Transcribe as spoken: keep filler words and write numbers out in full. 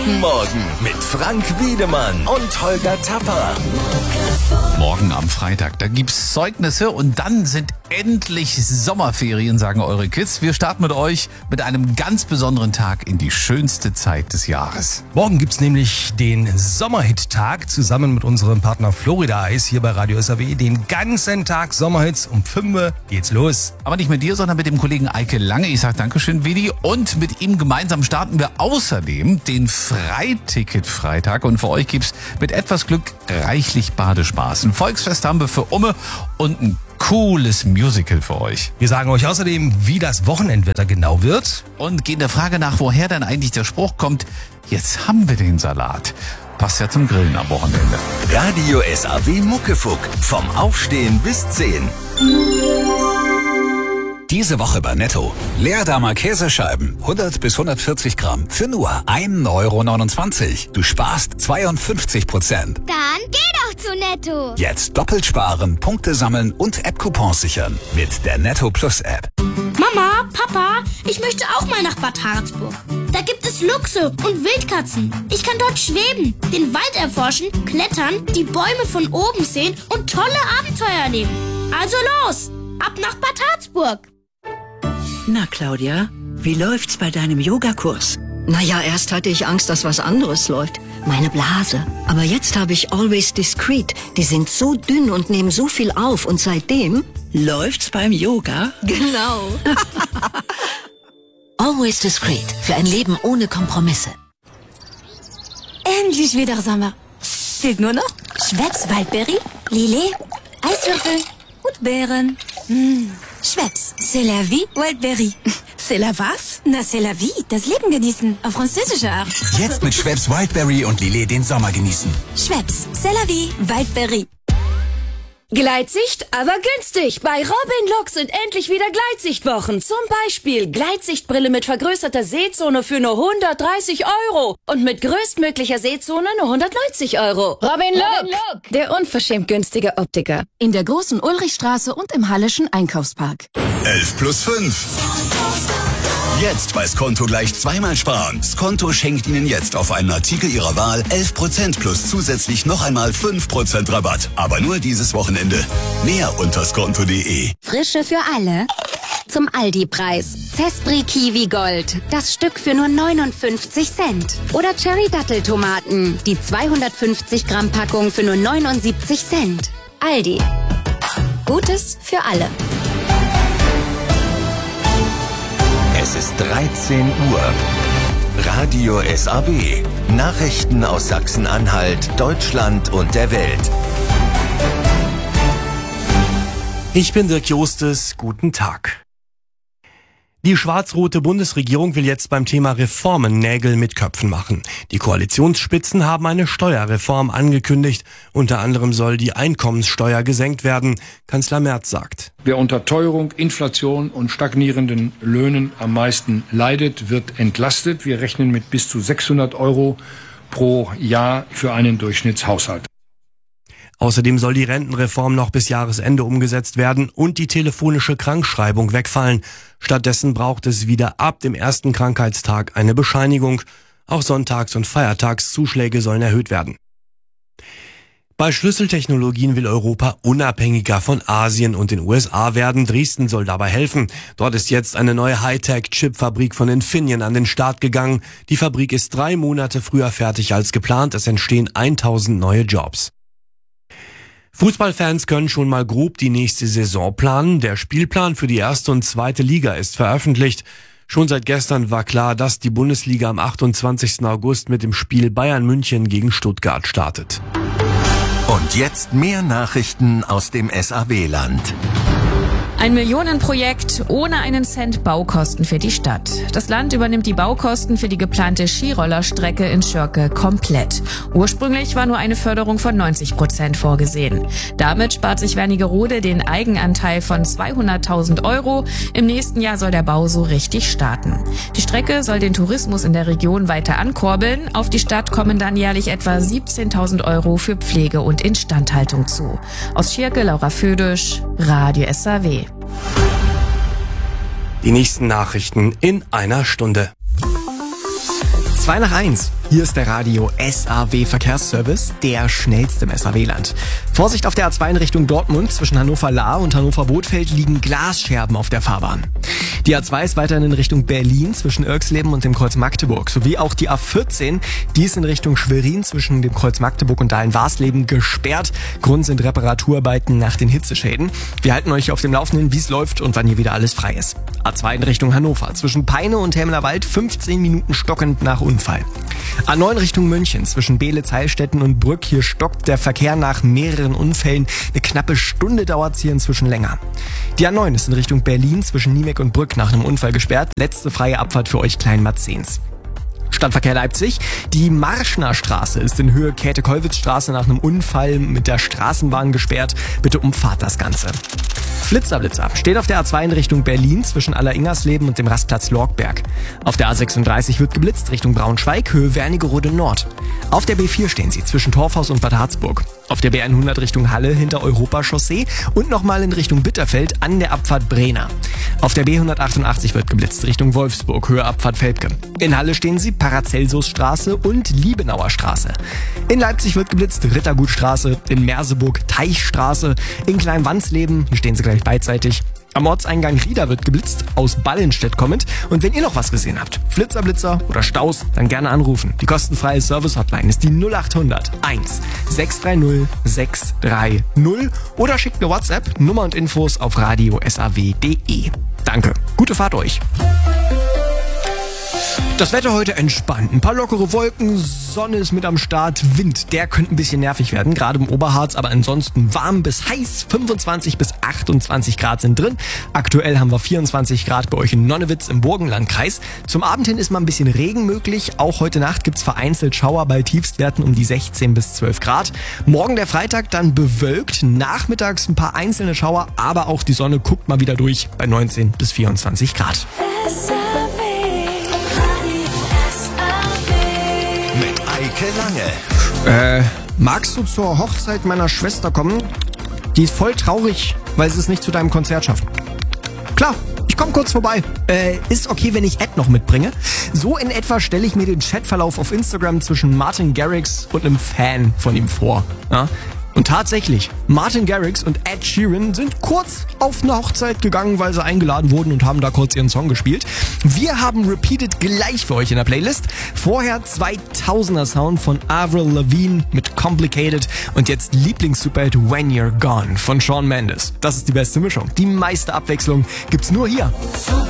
Guten Morgen mit Frank Wiedemann und Holger Tapper. Morgen am Freitag, da gibt's Zeugnisse und dann sind endlich Sommerferien, sagen eure Kids. Wir starten mit euch mit einem ganz besonderen Tag in die schönste Zeit des Jahres. Morgen gibt's nämlich den Sommerhit-Tag zusammen mit unserem Partner Florida Eis hier bei Radio S A W. Den ganzen Tag Sommerhits, um fünf Uhr geht's los. Aber nicht mit dir, sondern mit dem Kollegen Eike Lange. Ich sag Dankeschön, Vidi. Und mit ihm gemeinsam starten wir außerdem den Freiticket-Freitag. Und für euch gibt's mit etwas Glück reichlich Badespaß. Ein Volksfest haben wir für Umme und ein cooles Musical für euch. Wir sagen euch außerdem, wie das Wochenendwetter genau wird. Und gehen der Frage nach, woher denn eigentlich der Spruch kommt, jetzt haben wir den Salat. Passt ja zum Grillen am Wochenende. Radio S A W Muckefuck. Vom Aufstehen bis zehn. Diese Woche bei Netto. Leerdammer Käsescheiben, hundert bis hundertvierzig Gramm, für nur ein Euro neunundzwanzig. Du sparst zweiundfünfzig Prozent. Dann geh doch zu Netto. Jetzt doppelt sparen, Punkte sammeln und App-Coupons sichern. Mit der Netto Plus App. Mama, Papa, ich möchte auch mal nach Bad Harzburg. Da gibt es Luchse und Wildkatzen. Ich kann dort schweben, den Wald erforschen, klettern, die Bäume von oben sehen und tolle Abenteuer erleben. Also los, ab nach Bad Harzburg. Na, Claudia, wie läuft's bei deinem Yogakurs? Naja, erst hatte ich Angst, dass was anderes läuft. Meine Blase. Aber jetzt habe ich Always Discreet. Die sind so dünn und nehmen so viel auf. Und seitdem... Läuft's beim Yoga? Genau. Always Discreet. Für ein Leben ohne Kompromisse. Endlich wieder Sommer. Fehlt nur noch Schweppes Waldberry, Lillet, Eiswürfel und Beeren. Mmh. Schweppes, c'est la vie, Wildberry. C'est la was? Na, c'est la vie, das Leben genießen, auf französische Art. Jetzt mit Schweppes Wildberry und Lillet den Sommer genießen. Schweppes, c'est la vie, Wildberry. Gleitsicht, aber günstig. Bei Robin Look sind endlich wieder Gleitsichtwochen. Zum Beispiel Gleitsichtbrille mit vergrößerter Sehzone für nur hundertdreißig Euro. Und mit größtmöglicher Sehzone nur hundertneunzig Euro. Robin Look, Look, der unverschämt günstige Optiker. In der großen Ulrichstraße und im Hallischen Einkaufspark. elf plus fünf. Jetzt bei Skonto gleich zweimal sparen. Skonto schenkt Ihnen jetzt auf einen Artikel Ihrer Wahl elf Prozent plus zusätzlich noch einmal fünf Prozent Rabatt. Aber nur dieses Wochenende. Mehr unter skonto punkt de. Frische für alle? Zum Aldi-Preis. Zespri Kiwi Gold. Das Stück für nur neunundfünfzig Cent. Oder Cherry Datteltomaten. Die zweihundertfünfzig Gramm Packung für nur neunundsiebzig Cent. Aldi. Gutes für alle. Es ist dreizehn Uhr. Radio S A W. Nachrichten aus Sachsen-Anhalt, Deutschland und der Welt. Ich bin Dirk Jostes. Guten Tag. Die schwarz-rote Bundesregierung will jetzt beim Thema Reformen Nägel mit Köpfen machen. Die Koalitionsspitzen haben eine Steuerreform angekündigt. Unter anderem soll die Einkommenssteuer gesenkt werden. Kanzler Merz sagt: Wer unter Teuerung, Inflation und stagnierenden Löhnen am meisten leidet, wird entlastet. Wir rechnen mit bis zu sechshundert Euro pro Jahr für einen Durchschnittshaushalt. Außerdem soll die Rentenreform noch bis Jahresende umgesetzt werden und die telefonische Krankschreibung wegfallen. Stattdessen braucht es wieder ab dem ersten Krankheitstag eine Bescheinigung. Auch Sonntags- und Feiertagszuschläge sollen erhöht werden. Bei Schlüsseltechnologien will Europa unabhängiger von Asien und den U S A werden. Dresden soll dabei helfen. Dort ist jetzt eine neue Hightech-Chip-Fabrik von Infineon an den Start gegangen. Die Fabrik ist drei Monate früher fertig als geplant. Es entstehen tausend neue Jobs. Fußballfans können schon mal grob die nächste Saison planen. Der Spielplan für die erste und zweite Liga ist veröffentlicht. Schon seit gestern war klar, dass die Bundesliga am achtundzwanzigsten August mit dem Spiel Bayern München gegen Stuttgart startet. Und jetzt mehr Nachrichten aus dem S A W-Land. Ein Millionenprojekt ohne einen Cent Baukosten für die Stadt. Das Land übernimmt die Baukosten für die geplante Skirollerstrecke in Schörke komplett. Ursprünglich war nur eine Förderung von neunzig Prozent vorgesehen. Damit spart sich Wernigerode den Eigenanteil von zweihunderttausend Euro. Im nächsten Jahr soll der Bau so richtig starten. Die Strecke soll den Tourismus in der Region weiter ankurbeln. Auf die Stadt kommen dann jährlich etwa siebzehntausend Euro für Pflege und Instandhaltung zu. Aus Schirke, Laura Födisch, Radio S A W. Die nächsten Nachrichten in einer Stunde. Zwei nach eins. Hier ist der Radio S A W Verkehrsservice, der schnellste im S A W-Land. Vorsicht auf der A zwei in Richtung Dortmund. Zwischen Hannover-Lahr und Hannover-Bothfeld liegen Glasscherben auf der Fahrbahn. Die A zwei ist weiterhin in Richtung Berlin zwischen Irxleben und dem Kreuz Magdeburg. Sowie auch die A vierzehn, die ist in Richtung Schwerin zwischen dem Kreuz Magdeburg und Dahlen-Warsleben gesperrt. Grund sind Reparaturarbeiten nach den Hitzeschäden. Wir halten euch auf dem Laufenden, wie es läuft und wann hier wieder alles frei ist. A zwei in Richtung Hannover. Zwischen Peine und Helmlerwald fünfzehn Minuten stockend nach Unfall. A neun Richtung München. Zwischen Beelitz, Heilstätten und Brück. Hier stockt der Verkehr nach mehreren Unfällen. Eine knappe Stunde dauert es hier inzwischen länger. Die A neun ist in Richtung Berlin zwischen Niemek und Brück nach einem Unfall gesperrt. Letzte freie Abfahrt für euch Kleinmarzens. Stadtverkehr Leipzig. Die Marschner Straße ist in Höhe Käthe-Kollwitz-Straße nach einem Unfall mit der Straßenbahn gesperrt. Bitte umfahrt das Ganze. Flitzer Blitzer steht auf der A zwei in Richtung Berlin zwischen Aller-Ingersleben und dem Rastplatz Lorgberg. Auf der A sechsunddreißig wird geblitzt Richtung Braunschweig, Höhe Wernigerode Nord. Auf der B vier stehen sie zwischen Torfhaus und Bad Harzburg. Auf der B hundert Richtung Halle hinter Europachaussee und nochmal in Richtung Bitterfeld an der Abfahrt Brena. Auf der B hundertachtundachtzig wird geblitzt Richtung Wolfsburg, Höhe Abfahrt Velpke. In Halle stehen sie Paracelsusstraße und Liebenauer Straße. In Leipzig wird geblitzt Rittergutstraße, in Merseburg Teichstraße, in Kleinwansleben, hier stehen sie gleich beidseitig. Am Ortseingang Rieda wird geblitzt, aus Ballenstedt kommend. Und wenn ihr noch was gesehen habt, Flitzer, Blitzer oder Staus, dann gerne anrufen. Die kostenfreie Service-Hotline ist die null acht hundert eins sechs drei null sechs drei null oder schickt eine WhatsApp, Nummer und Infos auf radio s a w punkt d e. Danke, gute Fahrt euch. Das Wetter heute entspannt. Ein paar lockere Wolken, Sonne ist mit am Start, Wind, der könnte ein bisschen nervig werden, gerade im Oberharz, aber ansonsten warm bis heiß, fünfundzwanzig bis achtundzwanzig Grad sind drin. Aktuell haben wir vierundzwanzig Grad bei euch in Nonnewitz im Burgenlandkreis. Zum Abend hin ist mal ein bisschen Regen möglich, auch heute Nacht gibt's vereinzelt Schauer bei Tiefstwerten um die sechzehn bis zwölf Grad. Morgen der Freitag dann bewölkt, nachmittags ein paar einzelne Schauer, aber auch die Sonne guckt mal wieder durch bei neunzehn bis vierundzwanzig Grad. Lange. Äh, magst du zur Hochzeit meiner Schwester kommen? Die ist voll traurig, weil sie es nicht zu deinem Konzert schafft. Klar, ich komm kurz vorbei. Äh, ist okay, wenn ich Ed noch mitbringe? So in etwa stelle ich mir den Chatverlauf auf Instagram zwischen Martin Garrix und einem Fan von ihm vor. Ja? Und tatsächlich, Martin Garrix und Ed Sheeran sind kurz auf eine Hochzeit gegangen, weil sie eingeladen wurden und haben da kurz ihren Song gespielt. Wir haben Repeated gleich für euch in der Playlist. Vorher zweitausender Sound von Avril Lavigne mit Complicated und jetzt Lieblings-Superhit When You're Gone von Shawn Mendes. Das ist die beste Mischung. Die meiste Abwechslung gibt's nur hier.